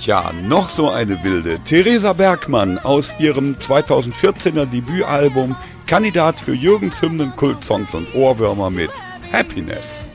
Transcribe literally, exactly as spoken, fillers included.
Tja, noch so eine wilde. Theresa Bergmann aus ihrem zweitausendvierzehner Debütalbum, Kandidat für Jürgens Hymnen, Kultsongs und Ohrwürmer mit Happiness.